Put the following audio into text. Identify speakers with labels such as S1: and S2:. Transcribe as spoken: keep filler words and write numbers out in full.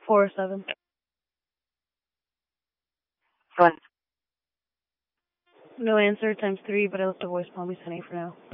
S1: four oh seven.
S2: One.
S1: No answer, times three, but I left a voicemail. Be sending for now.